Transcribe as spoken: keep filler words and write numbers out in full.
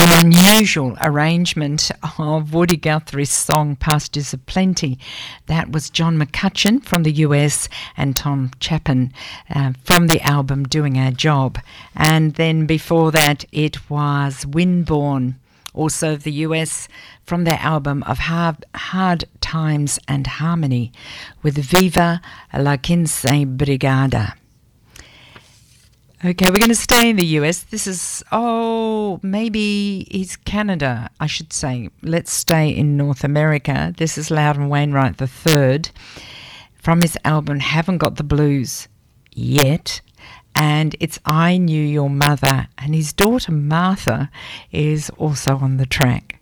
An unusual arrangement of Woody Guthrie's song Pastures of Plenty. That was John McCutcheon from the U S and Tom Chapin uh, from the album Doing Our Job. And then before that it was Winborn, also of the U S, from their album of Hard, Hard Times and Harmony with Viva la Quince Brigada. Okay, we're going to stay in the U S. This is, oh, maybe it's Canada, I should say. Let's stay in North America. This is Loudon Wainwright the third from his album Haven't Got the Blues Yet. And it's I Knew Your Mother. And his daughter Martha is also on the track.